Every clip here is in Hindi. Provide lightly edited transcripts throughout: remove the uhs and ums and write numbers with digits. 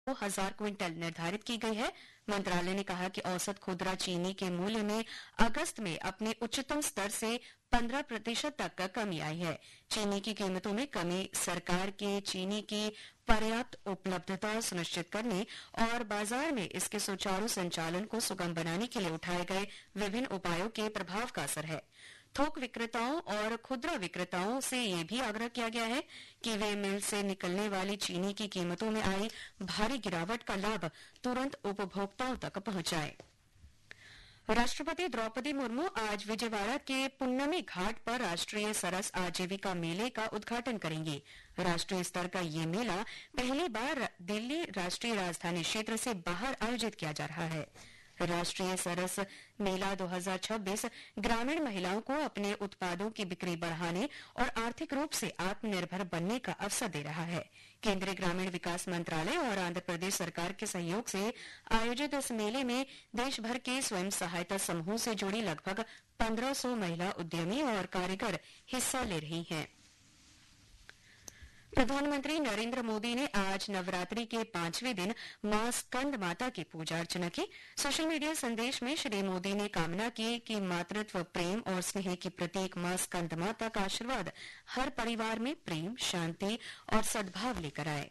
1000 क्विंटल निर्धारित की गई है। मंत्रालय ने कहा कि औसत खुदरा चीनी के मूल्य में अगस्त में अपने उच्चतम स्तर से 15% तक का कमी आई है। चीनी की कीमतों में कमी सरकार के चीनी की पर्याप्त उपलब्धता सुनिश्चित करने और बाजार में इसके सुचारू संचालन को सुगम बनाने के लिए उठाए गए विभिन्न उपायों के प्रभाव का असर है। थोक विक्रेताओं और खुदरा विक्रेताओं से यह भी आग्रह किया गया है कि वे मिल से निकलने वाली चीनी की कीमतों में आई भारी गिरावट का लाभ तुरंत उपभोक्ताओं तक पहुंचाएं। राष्ट्रपति द्रौपदी मुर्मू आज विजयवाड़ा के पुन्नमी घाट पर राष्ट्रीय सरस आजीविका मेले का उद्घाटन करेंगी। राष्ट्रीय स्तर का ये मेला पहली बार दिल्ली राष्ट्रीय राजधानी क्षेत्र से बाहर आयोजित किया जा रहा है। राष्ट्रीय सरस मेला 2026 ग्रामीण महिलाओं को अपने उत्पादों की बिक्री बढ़ाने और आर्थिक रूप से आत्मनिर्भर बनने का अवसर दे रहा है। केंद्रीय ग्रामीण विकास मंत्रालय और आंध्र प्रदेश सरकार के सहयोग से आयोजित इस मेले में देश भर के स्वयं सहायता समूहों से जुड़ी लगभग 1500 महिला उद्यमी और कारीगर हिस्सा ले रही हैं। प्रधानमंत्री नरेंद्र मोदी ने आज नवरात्रि के 5वें दिन मां स्कंद माता की पूजा अर्चना की। सोशल मीडिया संदेश में श्री मोदी ने कामना की कि मातृत्व प्रेम और स्नेह की प्रतीक मां स्कंद माता का आशीर्वाद हर परिवार में प्रेम, शांति और सद्भाव लेकर आए।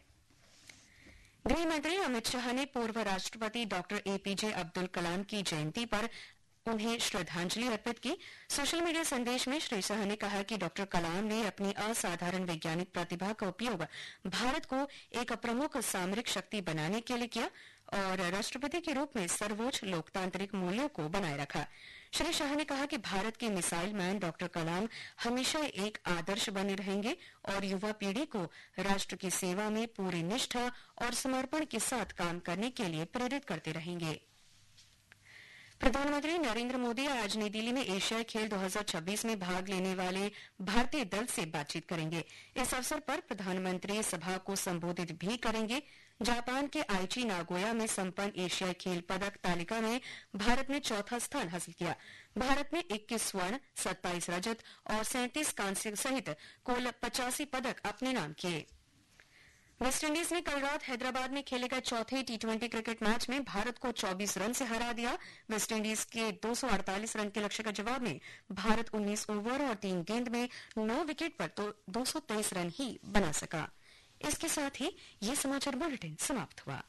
गृह मंत्री अमित शाह ने पूर्व राष्ट्रपति डॉक्टर एपीजे अब्दुल कलाम की जयंती पर उन्हें श्रद्धांजलि अर्पित की। सोशल मीडिया संदेश में श्री शाह ने कहा कि डॉक्टर कलाम ने अपनी असाधारण वैज्ञानिक प्रतिभा का उपयोग भारत को एक प्रमुख सामरिक शक्ति बनाने के लिए किया और राष्ट्रपति के रूप में सर्वोच्च लोकतांत्रिक मूल्यों को बनाए रखा। श्री शाह ने कहा कि भारत के मिसाइल मैन डॉक्टर कलाम हमेशा एक आदर्श बने रहेंगे और युवा पीढ़ी को राष्ट्र की सेवा में पूरी निष्ठा और समर्पण के साथ काम करने के लिए प्रेरित करते रहेंगे। प्रधानमंत्री नरेंद्र मोदी आज नई दिल्ली में एशियाई खेल 2026 में भाग लेने वाले भारतीय दल से बातचीत करेंगे। इस अवसर पर प्रधानमंत्री सभा को संबोधित भी करेंगे। जापान के आईची नागोया में संपन्न एशियाई खेल पदक तालिका में भारत ने चौथा स्थान हासिल किया। भारत ने 21 स्वर्ण, 27 रजत और 37 कांस्य सहित कुल 85 पदक अपने नाम किए। वेस्टइंडीज ने कल रात हैदराबाद में खेले गए चौथे टी20 क्रिकेट मैच में भारत को 24 रन से हरा दिया। वेस्टइंडीज के 248 रन के लक्ष्य के जवाब में भारत 19 ओवर और 3 गेंद में 9 विकेट पर तो 223 रन ही बना सका। इसके साथ ही ये समाचार बुलेटिन समाप्त हुआ।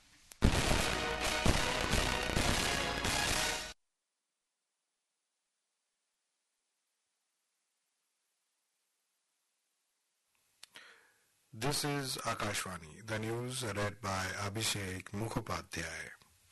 This is Akashvani. The news read by Abhishek Mukhopadhyay.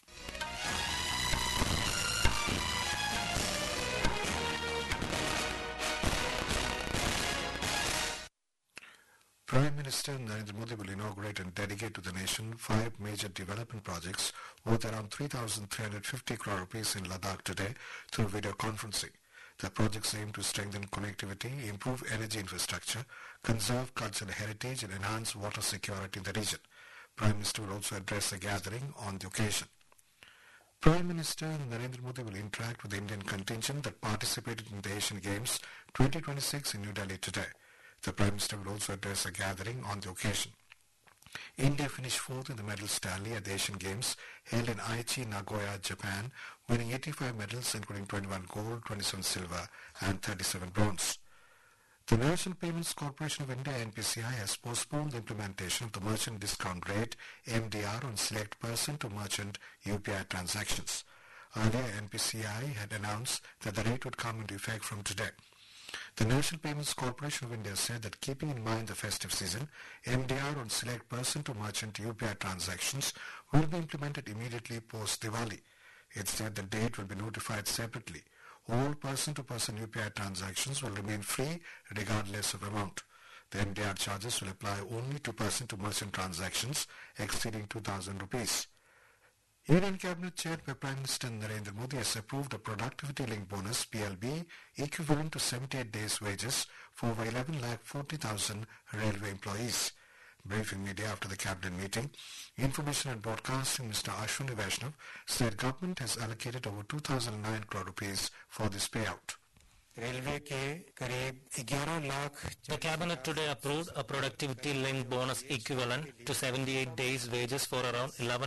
Prime Minister Narendra Modi will inaugurate and dedicate to the nation 5 major development projects worth around 3,350 crore rupees in Ladakh today through video conferencing. The projects aim to strengthen connectivity, improve energy infrastructure, conserve cultural heritage and enhance water security in the region. Prime Minister will also address a gathering on the occasion. Prime Minister Narendra Modi will interact with the Indian contingent that participated in the Asian Games 2026 in New Delhi today. The Prime Minister will also address a gathering on the occasion. India finished fourth in the medals tally at the Asian Games held in Aichi, Nagoya, Japan, winning 85 medals including 21 gold, 27 silver and 37 bronze. The Merchant Payments Corporation of India (NPCI) has postponed the implementation of the merchant discount rate (MDR) on select person-to-merchant UPI transactions. Earlier, NPCI had announced that the rate would come into effect from today. The National Payments Corporation of India said that keeping in mind the festive season, MDR on select person-to-merchant UPI transactions will be implemented immediately post-Diwali. It said the date will be notified separately. All person-to-person UPI transactions will remain free regardless of amount. The MDR charges will apply only to person-to-merchant transactions exceeding 2,000 rupees. Union Cabinet chaired by Prime Minister Narendra Modi has approved a productivity-linked bonus (PLB) equivalent to 78 days' wages for over 11,40,000 railway employees. Briefing media after the cabinet meeting, Information and Broadcasting Mr. Ashwini Vaishnav said government has allocated over 2,009 crore rupees for this payout. The cabinet today approved a productivity-linked bonus equivalent to 78 days' wages for around